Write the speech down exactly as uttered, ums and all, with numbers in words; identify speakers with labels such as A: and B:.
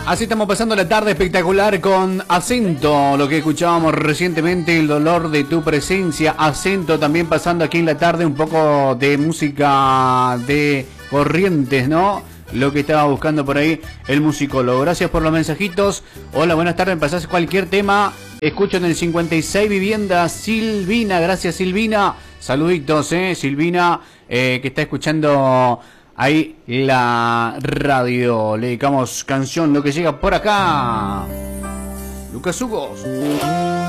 A: Así estamos pasando la tarde espectacular con Acento, lo que escuchábamos recientemente, El dolor de tu presencia. Acento también pasando aquí en la tarde un poco de música de Corrientes, ¿no? Lo que estaba buscando por ahí el musicólogo. Gracias por los mensajitos. Hola, buenas tardes. Pasás cualquier tema. Escucho en el cincuenta y seis Viviendas. Silvina, gracias Silvina. Saluditos, eh, Silvina, eh, que está escuchando ahí la radio. Le dedicamos canción, lo que llega por acá. Lucas Hugos.